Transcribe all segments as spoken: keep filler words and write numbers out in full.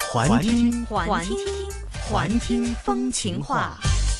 环听环听环听风情话。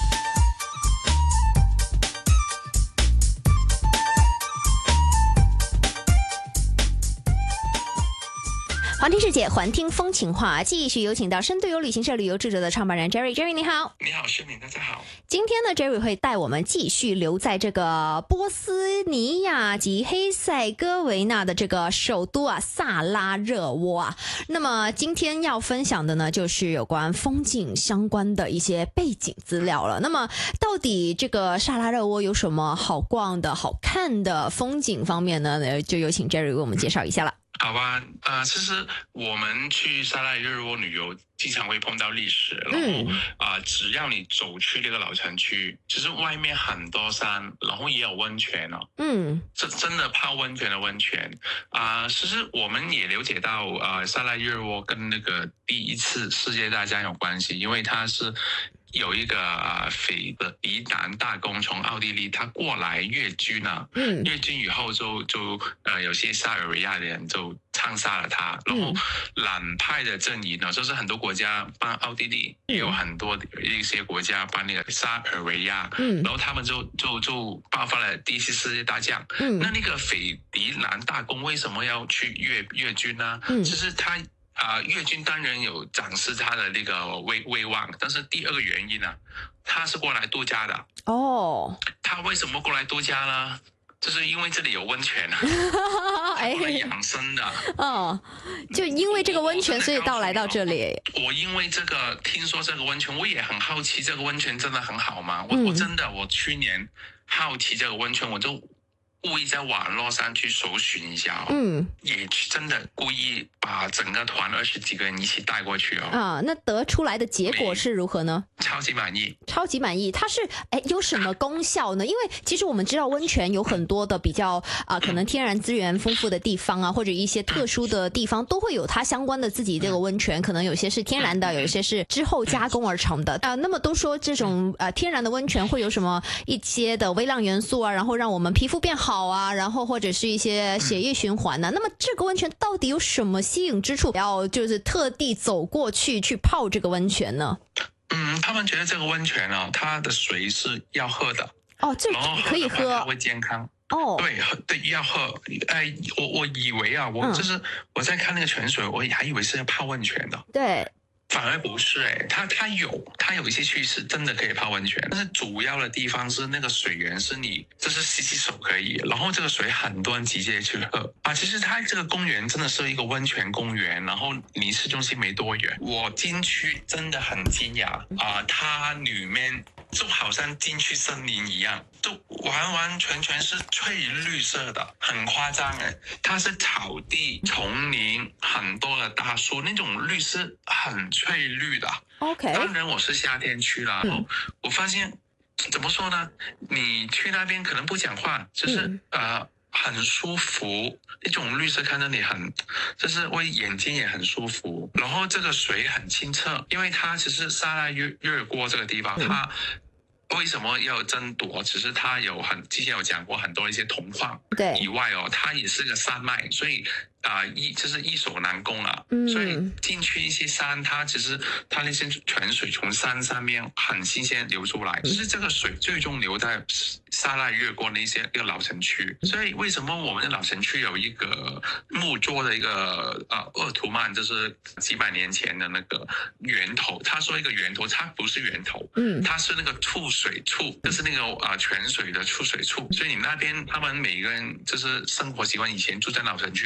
环听世界，环听风情话，继续有请到深度游旅行社旅游智者的创办人 Jerry。Jerry 你好。 你好，诗敏，大家好。 今天呢 ，Jerry 会带我们继续留在这个波斯尼亚及黑塞哥维那的这个首都啊，萨拉热窝啊。那么今天要分享的呢，就是有关风景相关的一些背景资料了。那么到底这个萨拉热窝有什么好逛的好看的风景方面呢？就有请 Jerry 为我们介绍一下了。 好吧，呃，其实我们去萨拉热窝旅游，经常会碰到历史，然后啊、呃，只要你走去这个老城区，其实外面很多山，然后也有温泉哦，嗯，这真的泡温泉的温泉啊、呃。其实我们也了解到，呃，萨拉热窝跟那个第一次世界大战有关系，因为它是。有一个呃斐的迪南大公从奥地利他过来越军啊，嗯，越军以后就就呃有些塞尔维亚的人就枪杀了他，然后蓝派的阵营呢，就是很多国家帮奥地利，也有很多一些国家帮那个塞尔维亚，嗯，然后他们就就就爆发了第一次世界大战。嗯，那那个斐迪南大公为什么要去越越军呢？嗯，就是他。啊、呃，越军当然有展示他的那个威威望，但是第二个原因呢、啊，他是过来度假的。哦，他为什么过来度假呢？就是因为这里有温泉啊，哎，过来养生的。哦， 就因为这个温泉，所以到来到这里。 我因为这个听说这个温泉，我也很好奇，这个温泉真的很好吗？我、嗯、我真的，我去年好奇这个温泉，我就。故意在网络上去搜寻一下哦，嗯，也真的故意把整个团二十几个人一起带过去哦。啊， 那得出来的结果是如何呢？ 超级满意， 超级满意。它是哎有什么功效呢？因为其实我们知道温泉有很多的比较啊、呃，可能天然资源丰富的地方啊，或者一些特殊的地方都会有它相关的自己这个温泉，可能有些是天然的，有一些是之后加工而成的啊、呃。那么都说这种呃天然的温泉会有什么一些的微量元素啊，然后让我们皮肤变好。好啊，然后或者是一些血液循环呢、啊嗯、那么这个温泉到底有什么吸引之处，要就是特地走过去去泡这个温泉呢？ 嗯，他们觉得这个温泉啊，它的水是要喝的哦，这可以喝， 它会健康哦。对对，要喝。哎，我我以为啊，我就是、嗯、我在看那个泉水，我还以为是要泡温泉的。 对。 反而不是哎、欸，它它有它有一些区是真的可以泡温泉，但是主要的地方是那个水源是你就是洗洗手可以，然后这个水很多人直接去喝啊。其实它这个公园真的是一个温泉公园，然后离市中心没多远。我进去真的很惊讶啊，它里面就好像进去森林一样，就完完全全是翠绿色的，很夸张哎。它是草地、丛林，很多的大树，那种绿是很翠绿的。OK， 当然我是夏天去了，嗯、我发现怎么说呢？你去那边可能不讲话，就是、嗯、呃很舒服，那种绿色看着你很，就是我眼睛也很舒服。然后这个水很清澈，因为它其实萨拉热热窝这个地方，它。为什么要争夺？只是它有很之前有讲过很多一些铜矿，对以外哦，它也是个山脉，所以啊，一、呃、就是易守难攻啊。嗯，所以进去一些山，它其实它那些泉水从山上面很新鲜流出来，只是这个水最终流在萨拉热窝的一些一个老城区。所以为什么我们的老城区有一个木做的一个呃鄂图曼，就是几百年前的那个源头？他说一个源头，它不是源头，嗯，它是那个处。水处就是那个啊、呃、泉水的出水处，所以你那边他们每个人就是生活习惯，以前住在老城区